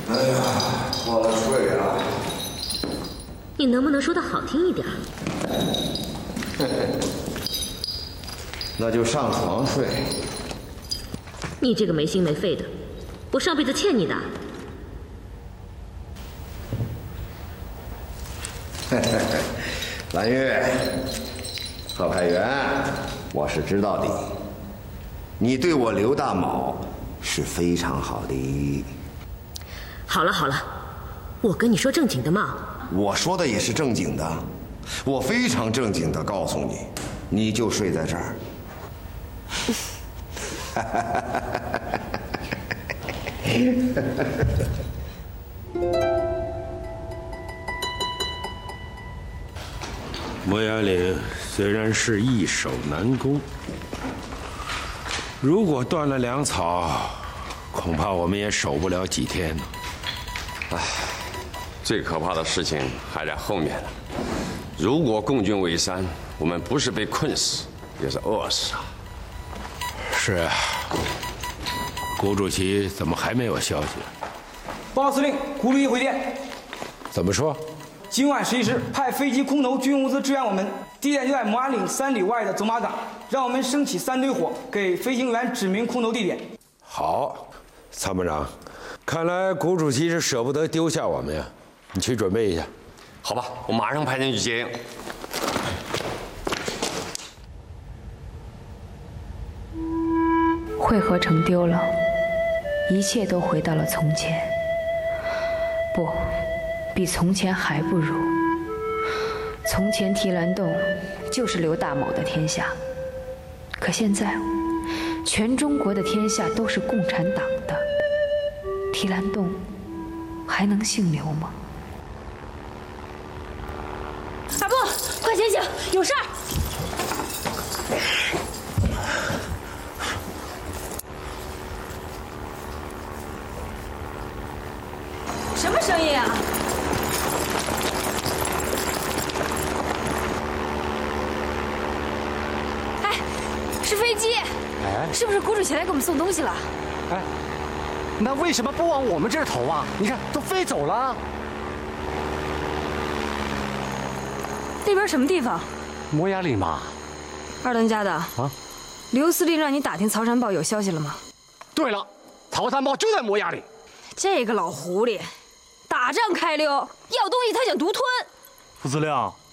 哎呀，过了睡啊！ 你能不能说的好听一点？ 那就上床睡。 你这个没心没肺的，我上辈子欠你的。 蓝月，贺派元，我是知道的，你对我刘大卯是非常好的。 好了好了，我跟你说正经的嘛。 我说的也是正经的，我非常正经的告诉你，你就睡在这儿。 摩崖岭虽然是易守难攻，如果断了粮草，恐怕我们也守不了几天呢。 最可怕的事情还在后面呢。如果共军围山，我们不是被困死，也是饿死啊！ 是啊，谷主席怎么还没有消息？ 报告司令，谷主席回电， 怎么说？ 今晚11时派飞机、空投、军物资支援我们，地点就在摩崖岭3里外的走马岗，让我们升起3堆火，给飞行员指明空投地点。 好，参谋长，看来谷主席是舍不得丢下我们呀。你去准备一下。 好吧，我马上派人去接应。 汇合城丢了，一切都回到了从前。不，比从前还不如。从前提篮洞就是刘大卯的天下，可现在，全中国的天下都是共产党的，提篮洞还能姓刘吗？ 阿布，快醒醒，有事儿！什么声音啊？哎，是飞机！ 哎， 是不是谷主席来给我们送东西了？ 哎，那为什么不往我们这儿投啊？你看，都飞走了。 那边什么地方？ 摩崖岭嘛。 二当家的啊，刘司令让你打听曹山豹有消息了吗？ 对了，曹山豹就在摩崖岭。 这个老狐狸，打仗开溜，要东西他想独吞。 副司令，